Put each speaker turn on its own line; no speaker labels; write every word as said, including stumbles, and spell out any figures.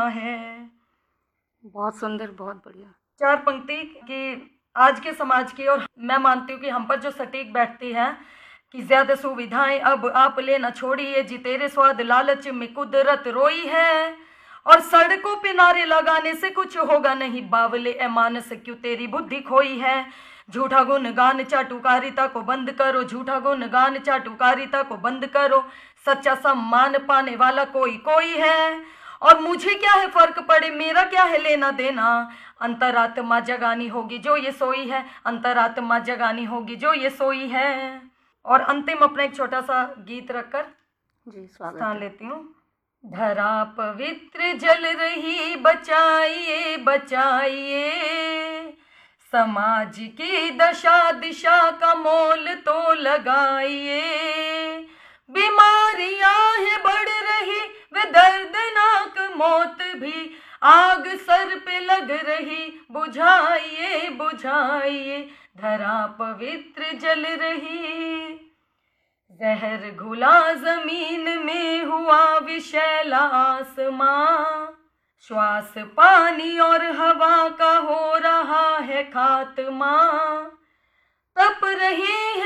रहा है।
बहुत सुंदर, बहुत बढ़िया।
चार पंक्ति कि आज के समाज की, और मैं मानती हूँ कि हम पर जो सटीक बैठती है कि ज्यादा सुविधाएं अब आप लेना छोड़िए जी, तेरे स्वाद लालच में कुदरत रोई है, और सड़कों पे नारे लगाने से कुछ होगा नहीं, बावले ए मानस क्यों तेरी बुद्धि खोई है। झूठा गुणगान चाटुकारिता को बंद करो, झूठा गुणगान चाटुकारिता को बंद करो, सच्चा सम्मान पाने वाला कोई कोई है, और मुझे क्या है फर्क पड़े, मेरा क्या है लेना देना, अंतरात्मा जगानी होगी जो ये सोई है, अंतरात्मा जगानी होगी जो ये सोई है। और अंतिम अपना एक छोटा सा गीत रखकर
जी स्वागत
स्थान
है।
लेती हूँ। धरा पवित्र जल रही, बचाइए बचाइए, समाज की दशा दिशा का मोल तो लगाइए, बीमारियां है बढ़ रही वे दर्दनाक मौत भी, आग सर पे लग रही बुझाइए बुझाइए, धरा पवित्र जल रही। जहर घुला जमीन में हुआ विषैला आसमां, श्वास पानी और हवा का हो रहा है खात्मा, तप रहे हैं